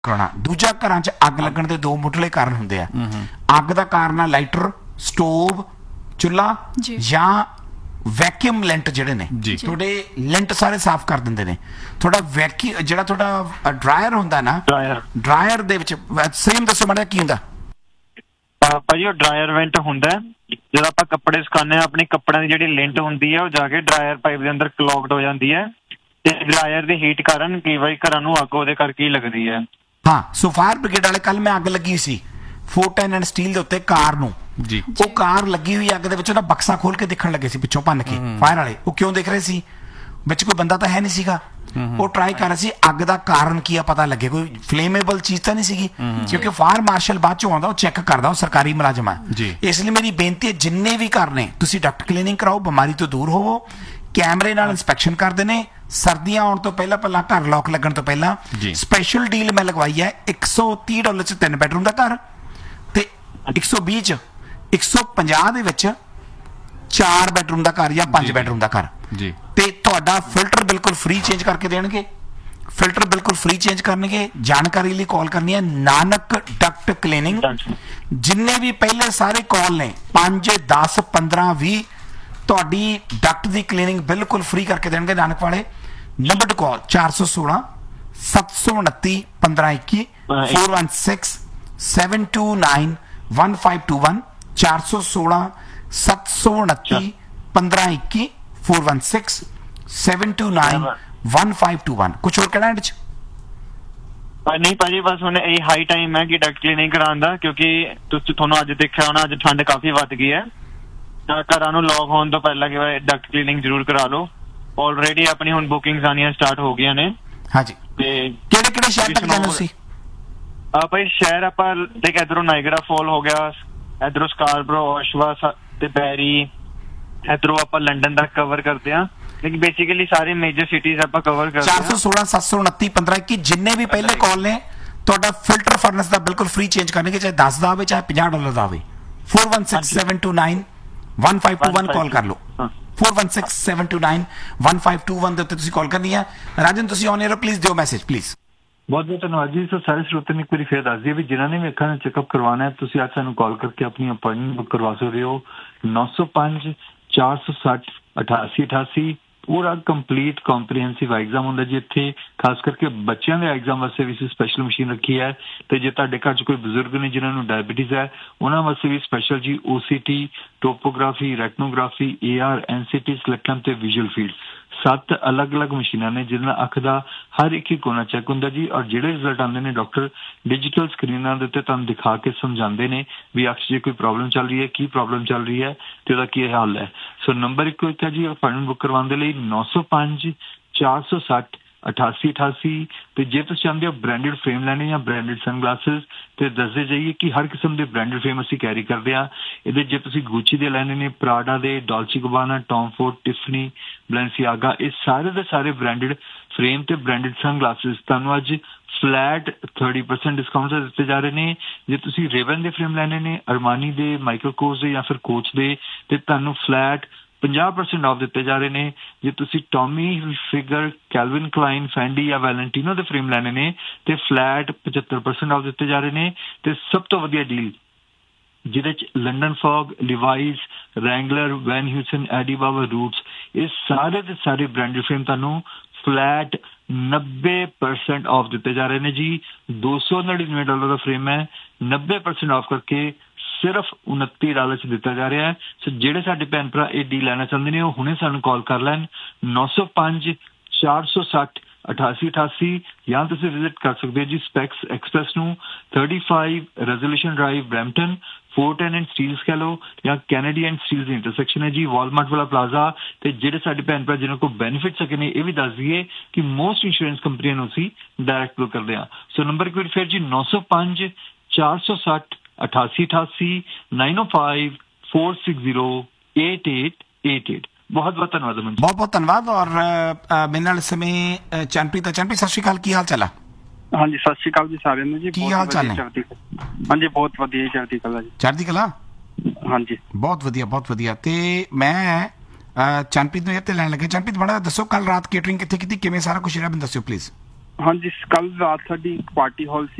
ਕਰਾਉਣਾ। ਦੂਜਾ, ਘਰਾਂ 'ਚ ਅੱਗ ਲੱਗਣ ਦੇ ਦੋ ਮੁੱਢਲੇ ਕਾਰਨ ਹੁੰਦੇ ਆ। ਅੱਗ ਦਾ ਕਾਰਨ ਆ ਲਾਈਟਰ, ਸਟੋਵ, ਚੁੱਲ੍ਹਾ ਜਾਂ ਵੈਕਿਊਮ ਲੈਂਟ ਜਿਹੜੇ ਨੇ। ਤੁਹਾਡੇ ਲੈਂਟ ਸਾਰੇ ਸਾਫ਼ ਕਰ ਦਿੰਦੇ ਨੇ। ਤੁਹਾਡਾ ਜਿਹੜਾ ਤੁਹਾਡਾ ਡਰਾਇਰ ਹੁੰਦਾ ਨਾ, ਡਰਾਇਰ ਦੇ ਵਿੱਚ ਸੇਮ ਦੱਸੋ ਮਾੜਾ ਕੀ ਹੁੰਦਾ ਭਾਜੀ? ਉਹ ਡਰਾਇਰ ਵੈਂਟ ਹੁੰਦਾ ਜਦੋਂ ਆਪਾਂ ਕੱਪੜੇ ਸੁਕਾਉਂਦੇ ਹਾਂ, ਆਪਣੀ ਕੱਪੜਿਆਂ ਦੀ ਜਿਹੜੀ ਲਿੰਟ ਹੁੰਦੀ ਹੈ ਉਹ ਜਾ ਕੇ ਡਰਾਇਰ ਪਾਈਪ ਦੇ ਅੰਦਰ ਕਲੌਗਡ ਹੋ ਜਾਂਦੀ ਹੈ ਤੇ ਡਰਾਇਰ ਦੀ ਹੀਟ ਕਾਰਨ ਕਈ ਵਾਰੀ ਘਰਾਂ ਨੂੰ ਅੱਗ ਉਹਦੇ ਕਰਕੇ ਹੀ ਲੱਗਦੀ ਹੈ। ਹਾਂ, ਸੋ ਫਾਇਰ ਬ੍ਰਿਗੇਡ ਵਾਲੇ ਕੱਲ ਮੈਂ ਅੱਗ ਲੱਗੀ ਸੀ 410 ਐਂਡ ਸਟੀਲ ਦੇ ਉੱਤੇ ਕਾਰ ਨੂੰ ਜੀ। ਉਹ ਕਾਰ ਲੱਗੀ ਹੋਈ ਅੱਗ ਦੇ ਵਿੱਚ ਉਹਦਾ ਬਕਸਾ ਖੋਲ ਕੇ ਦੇਖਣ ਲੱਗੇ ਸੀ ਪਿੱਛੋਂ ਭੰਨ ਕੇ ਫਾਇਰ ਵਾਲੇ। ਉਹ ਕਿਉਂ ਦੇਖ ਰਹੇ ਸੀ? ਵਿੱਚ ਕੋਈ ਬੰਦਾ ਤਾਂ ਹੈ ਨਹੀਂ ਸੀਗਾ। ਉਹ ਟਰਾਈ ਕਰ ਰਿਹਾ ਸੀ ਅੱਗ ਦਾ ਕਾਰਨ ਕੀ ਆ ਪਤਾ ਲੱਗੇ, ਕੋਈ ਫਲੇਮੇਬਲ ਚੀਜ਼ ਤਾਂ ਨਹੀਂ ਸੀਗੀ, ਕਿਉਂਕਿ ਫਾਇਰ ਮਾਰਸ਼ਲ ਬਾਅਦ ਚੋਂ ਆਉਂਦਾ, ਉਹ ਚੈੱਕ ਕਰਦਾ, ਉਹ ਸਰਕਾਰੀ ਮੁਲਾਜ਼ਮ ਆ। ਇਸ ਲਈ ਮੇਰੀ ਬੇਨਤੀ ਹੈ ਜਿੰਨੇ ਵੀ ਘਰ ਨੇ ਤੁਸੀਂ ਡਕਟ ਕਲੀਨਿੰਗ ਕਰਾਓ, ਬਿਮਾਰੀ ਤੋਂ ਦੂਰ ਹੋਵੋ। ਕੈਮਰੇ ਨਾਲ ਇੰਸਪੈਕਸ਼ਨ ਕਰਦੇ ਨੇ। ਸਰਦੀਆਂ ਆਉਣ ਤੋਂ ਪਹਿਲਾਂ ਘਰ ਲੌਕ ਲੱਗਣ ਤੋਂ ਪਹਿਲਾਂ ਸਪੈਸ਼ਲ ਡੀਲ ਮੈਂ ਲਗਵਾਈ ਹੈ। $130 ਚ 3 ਬੈਡਰੂਮ ਦਾ ਘਰ ਤੇ 120 ਚ 150 ਦੇ ਵਿੱਚ 4 ਬੈਡਰੂਮ ਦਾ ਘਰ ਜਾਂ 5 ਬੈਡਰੂਮ ਦਾ ਘਰ ਜੀ। ਤੇ ਤੁਹਾਡਾ ਫਿਲਟਰ ਬਿਲਕੁਲ ਫ੍ਰੀ ਚੇਂਜ ਕਰਕੇ ਦੇਣਗੇ। ਫਿਲਟਰ ਬਿਲਕੁਲ ਫ੍ਰੀ ਚੇਂਜ ਕਰਨਗੇ। ਜਾਣਕਾਰੀ ਲਈ ਕਾਲ ਕਰਨੀ ਹੈ ਨਾਨਕ ਡਕਟ ਕਲੀਨਿੰਗ। ਜਿੰਨੇ ਵੀ ਪਹਿਲੇ ਸਾਰੇ ਕਾਲ ਨੇ 5, 10, 15, 20 ਤੁਹਾਡੀ ਡਕਟ ਦੀ ਕਲੀਨਿੰਗ ਬਿਲਕੁਲ ਫ੍ਰੀ ਕਰਕੇ ਦੇਣਗੇ ਨਾਨਕ ਵਾਲੇ। ਨੰਬਰ ਟੂ ਕਾਲ 416 729 1521 416 729 1521 416 729 1521 416 729 1521। ਕੁਛ ਹੋਰ ਕਹਿਣਾ ਇਹਦੇ ਚ? ਨਹੀਂ ਭਾਜੀ, ਬਸ ਹੁਣ ਇਹ ਹਾਈ ਟਾਈਮ ਹੈ ਕਿ ਡਕਟ ਕਲੀਨਿੰਗ ਕਰਾਉਣ ਦਾ, ਕਿਉਂਕਿ ਤੁਹਾਨੂੰ ਅੱਜ ਦੇਖਿਆ ਹੋਣਾ ਅੱਜ ਠੰਡ ਕਾਫੀ ਵੱਧ ਗਈ ਹੈ। ਘਰਾਂ ਨੂੰ ਲੌਕ ਹੋਣ ਤੋਂ ਪਹਿਲਾਂ ਕਿ ਡਕਟ ਕਲੀਨਿੰਗ ਜ਼ਰੂਰ ਕਰਾ ਲਓ। ਆਲਰੇਡੀ ਆਪਣੀ ਹੁਣ ਬੁਕਿੰਗਸ ਆਉਣੀਆਂ ਸਟਾਰਟ ਹੋ ਗਈਆਂ ਨੇ। ਹਾਂਜੀ, ਤੇ ਕਿਹੜੇ ਸ਼ਹਿਰ ਤੱਕ ਜਾਣਾ ਤੁਸੀਂ? ਭਾਈ ਸ਼ਹਿਰ ਆਪਾਂ ਦੇਖ, ਇਧਰੋਂ ਨਾਇਗਰਾ ਫਾਲ ਹੋ ਗਿਆ, ਇਧਰੋਂ ਸਕਾਰਬਰੋ, ਓਸ਼ਵਾ ਤੇ ਬੈਰੀ, ਇਧਰੋਂ ਆਪਾਂ ਲੰਡਨ ਤੱਕ ਕਵਰ ਕਰਦੇ ਹਾਂ। ਲੇਕਿਨ ਬੇਸਿਕਲੀ ਸਾਰੇ ਮੇਜਰ ਸਿਟੀਜ਼ ਆਪਾਂ ਕਵਰ ਕਰਦੇ ਹਾਂ। 416 729 1521 ਜਿੰਨੇ ਵੀ ਪਹਿਲੇ ਕਾਲ ਨੇ ਤੁਹਾਡਾ ਫਿਲਟਰ ਫਰਨੈਸ ਦਾ ਬਿਲਕੁਲ ਫ੍ਰੀ ਚੇਂਜ ਕਰਨਗੇ, ਚਾਹੇ 10 ਦਾ ਆਵੇ ਚਾਹੇ $50 ਦਾ ਆਵੇ। 416 729 1521 ਕਾਲ ਕਰ ਲਓ। 416 729 1521 ਦੇ ਉੱਤੇ ਤੁਸੀਂ ਕਾਲ ਕਰਨੀ ਹੈ। ਰਾਜਨ ਤੁਸੀਂ ਔਨ 에ਅਰ ਪਲੀਜ਼ ਦਿਓ ਮੈਸੇਜ ਪਲੀਜ਼। ਬਹੁਤ ਬਹੁਤ ਧੰਨਵਾਦ ਜੀ। ਸੋ ਸਾਰੇ ਸਰੋਤਿਆਂ ਨੂੰ ਇੱਕ ਵਾਰੀ ਫੇਰ ਦੱਸ ਦਈਏ ਵੀ ਜਿਨ੍ਹਾਂ ਨੇ ਵੀ ਅੱਖਾਂ ਦਾ ਚੈੱਕਅਪ ਕਰਵਾਉਣਾ ਹੈ, ਤੁਸੀਂ ਅੱਜ ਸਾਨੂੰ ਕਾਲ ਕਰਕੇ ਆਪਣੀ ਅਪਾਇੰਟਮੈਂਟ ਬੁੱਕ ਕਰਵਾ ਸਕਦੇ ਹੋ। 905 460 8888। ਪੂਰਾ ਕੰਪਲੀਟ ਕੰਪਰੀਹੈਂਸਿਵ ਐਗਜ਼ਾਮ ਹੁੰਦਾ ਜੀ ਇੱਥੇ। ਖਾਸ ਕਰਕੇ ਬੱਚਿਆਂ ਦੇ ਐਗਜ਼ਾਮ ਵਾਸਤੇ ਵੀ ਸਪੈਸ਼ਲ ਮਸ਼ੀਨ ਰੱਖੀ ਹੈ। ਤੇ ਜੇ ਤੁਹਾਡੇ ਘਰ 'ਚ ਕੋਈ ਬਜ਼ੁਰਗ ਨੇ ਜਿਨ੍ਹਾਂ ਨੂੰ ਡਾਇਬਟੀਜ਼ ਹੈ, ਉਹਨਾਂ ਵਾਸਤੇ ਵੀ ਸਪੈਸ਼ਲ ਜੀ OCT, ਟੋਪੋਗ੍ਰਾਫੀ, ਰੈਟਨੋਗ੍ਰਾਫੀ, AR, NCT, ਸਲੈਕਟਮ ਤੇ ਵਿਜ਼ੂਅਲ ਫੀਲਡ 7 ਅਲੱਗ-ਅਲੱਗ ਮਸ਼ੀਨਾਂ ਨੇ ਜਿਹਦੇ ਨਾਲ ਅੱਖ ਦਾ ਹਰ ਇੱਕ ਕੋਨਾ ਚੈੱਕ ਹੁੰਦਾ ਜੀ। ਔਰ ਜਿਹੜੇ ਰਿਜ਼ਲਟ ਆਉਂਦੇ ਨੇ ਡਾਕਟਰ ਡਿਜੀਟਲ ਸਕਰੀਨਾਂ ਦੇ ਉੱਤੇ ਤੁਹਾਨੂੰ ਦਿਖਾ ਕੇ ਸਮਝਾਉਂਦੇ ਨੇ ਵੀ ਅੱਖ 'ਚ ਜੇ ਕੋਈ ਪ੍ਰੋਬਲਮ ਚੱਲ ਰਹੀ ਹੈ, ਕੀ ਪ੍ਰੋਬਲਮ ਚੱਲ ਰਹੀ ਹੈ ਤੇ ਉਹਦਾ ਕੀ ਹੱਲ ਹੈ। ਸੋ ਨੰਬਰ ਇੱਕੋ ਇੱਕ ਹੈ ਜੀ ਅਪਾਇੰਟਮੈਂਟ ਬੁੱਕ ਕਰਵਾਉਣ ਦੇ ਲਈ 905 460 8888। ਤੇ ਜੇ ਤੁਸੀਂ ਚਾਹੁੰਦੇ ਹੋ ਬ੍ਰਾਂਡਡ ਫਰੇਮ ਲੈਣੇ ਜਾਂ ਬ੍ਰਾਂਡਡ ਸਨਗਲਾਸਿਸ ਤੇ ਦੱਸਦੇ ਜਾਈਏ ਕਿ ਹਰ ਕਿਸਮ ਦੇ ਬ੍ਰਾਂਡਡ ਫਰੇਮ ਅਸੀਂ ਕੈਰੀ ਕਰਦੇ ਹਾਂ। ਇਹਦੇ ਜੇ ਤੁਸੀਂ ਗੁੱਚੀ ਦੇ ਲੈਣੇ ਨੇ, ਪ੍ਰਾਡਾ ਦੇ, ਡੋਲਚੀ ਗਬਾਨਾ, ਟੌਮ ਫੋਰਡ, ਟਿਫਨੀ, ਬਲੈਂਸੀਆਗਾ, ਇਹ ਸਾਰੇ ਦੇ ਸਾਰੇ ਬ੍ਰਾਂਡਡ ਫਰੇਮ ਤੇ ਬ੍ਰਾਂਡਡ ਸਨਗਲਾਸਿਸ ਤੁਹਾਨੂੰ ਅੱਜ ਫਲੈਟ 30% ਡਿਸਕਾਊਂਟ ਦਿੱਤੇ ਜਾ ਰਹੇ ਨੇ। ਜੇ ਤੁਸੀਂ ਰੇਵਨ ਦੇ ਫਰੇਮ ਲੈਣੇ ਨੇ, ਅਰਮਾਨੀ ਦੇ, ਮਾਈਕਲ ਕੋਰਸ ਦੇ ਜਾਂ ਫਿਰ ਕੋਚ ਦੇ, ਤੇ ਤੁਹਾਨੂੰ ਫਲੈਟ 50% ਆਫ ਦਿੱਤੇ ਜਾ ਰਹੇ ਨੇ। ਜੇ ਤੁਸੀਂ ਟੌਮੀ ਫਿਗਰ, ਕੈਲਵਿਨ ਕਲਾਈਨ, ਫੈਂਡੀ ਜਾਂ ਵੈਲੈਂਟੀਨੋ ਦੇ ਫਰੇਮ ਲੈਣੇ ਨੇ ਤੇ ਫਲੈਟ 75% ਆਫ ਦਿੱਤੇ ਜਾ ਰਹੇ ਨੇ। ਤੇ ਸਭ ਤੋਂ ਵਧੀਆ ਡੀਲ ਜਿਹਦੇ ਚ ਲੰਡਨ ਫੌਗ, ਲਿਵਾਈਸ, ਰੈਂਗਲਰ, ਵੈਨ ਹਿਊਸਨ, ਐਡੀ ਬਾਬਾ, ਰੂਟਸ, ਇਹ ਸਾਰੇ ਦੇ ਸਾਰੇ ਬ੍ਰਾਂਡਡ ਫਰੇਮ ਤੁਹਾਨੂੰ ਫਲੈਟ 90% ਆਫ ਦਿੱਤੇ ਜਾ ਰਹੇ ਨੇ ਜੀ। $299 ਦਾ ਫਰੇਮ ਹੈ, 90% ਆਫ ਕਰਕੇ ਸਿਰਫ $29 ਚ ਦਿੱਤਾ ਜਾ ਰਿਹਾ ਹੈ। ਸੋ ਜਿਹੜੇ ਸਾਡੇ ਭੈਣ ਭਰਾ ਇਹ ਡੀਲ ਲੈਣਾ ਚਾਹੁੰਦੇ ਨੇ ਉਹ ਹੁਣੇ ਸਾਨੂੰ ਕਾਲ ਕਰ ਲੈਣ 905 460 8888 ਜਾਂ ਤੁਸੀਂ ਵਿਜ਼ਿਟ ਕਰ ਸਕਦੇ ਹੋ ਜੀ ਸਪੈਕਸ ਐਕਸਪ੍ਰੈਸ ਨੂੰ 35 resolution drive Brampton 410 and Steeles ਕਹਿ ਲਓ ਜਾਂ Kennedy and Steeles the intersection ਹੈ ਜੀ ਵਾਲਮਾਰਟ ਵਾਲਾ ਪਲਾਜ਼ਾ। ਤੇ ਜਿਹੜੇ ਸਾਡੇ ਭੈਣ ਭਰਾ ਜਿਹਨਾਂ ਕੋਲ ਬੈਨੀਫਿਟ ਸਕੇ ਨੇ ਇਹ ਵੀ ਦੱਸ ਦਈਏ ਕਿ ਮੋਸਟ ਇੰਸ਼ੋਰੈਂਸ ਕੰਪਨੀਆਂ ਨੂੰ ਅਸੀਂ ਡਾਇਰੈਕਟ ਬੁੱਕ ਕਰਦੇ ਹਾਂ। ਸੋ ਨੰਬਰ ਇੱਕ ਵਾਰ ਫਿਰ ਜੀ 905 460 8888 905 460 8888। ਬਹੁਤ ਬਹੁਤ ਧੰਨਵਾਦ ਅਮਨ ਜੀ। ਬਹੁਤ ਬਹੁਤ ਧੰਨਵਾਦ। ਔਰ ਮੇਰੇ ਨਾਲ ਇਸ ਸਮੇਂ ਚੰਨਪ੍ਰੀਤ ਹੈ। ਚੰਨਪ੍ਰੀਤ ਸਤਿ ਸ਼੍ਰੀ ਅਕਾਲ, ਕੀ ਹਾਲ ਚਾਲ ਹੈ? ਹਾਂਜੀ ਸਤਿ ਸ਼੍ਰੀ ਅਕਾਲ ਜੀ ਸਾਰਿਆਂ ਨੂੰ ਜੀ। ਕੀ ਹਾਲ ਚਾਲ ਨੇ? ਹਾਂਜੀ ਬਹੁਤ ਵਧੀਆ, ਚੜ੍ਹਦੀ ਕਲਾ ਜੀ। ਚੜ੍ਹਦੀ ਕਲਾ, ਹਾਂਜੀ ਬਹੁਤ ਵਧੀਆ ਬਹੁਤ ਵਧੀਆ। ਤੇ ਮੈਂ ਚੰਨਪ੍ਰੀਤ ਨੂੰ ਇਹ ਤੇ ਲੈਣ ਲੱਗਾ। ਚੰਨਪ੍ਰੀਤ ਬੜਾ ਦੱਸੋ ਕੱਲ ਰਾਤ ਕੇਟਰਿੰਗ ਕਿੱਥੇ ਕੀਤੀ, ਕਿਵੇਂ ਸਾਰਾ ਕੁਝ ਰਿਹਾ ਮੈਨੂੰ ਦੱਸਿਓ ਪਲੀਜ਼। ਹਾਂਜੀ ਕੱਲ ਰਾਤ ਸਾਡੀ ਪਾਰਟੀ ਹਾਲ